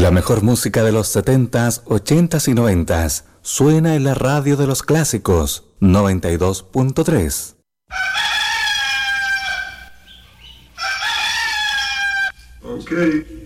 La mejor música de los 70s, 80s y 90s suena en la radio de los clásicos 92.3. Okay.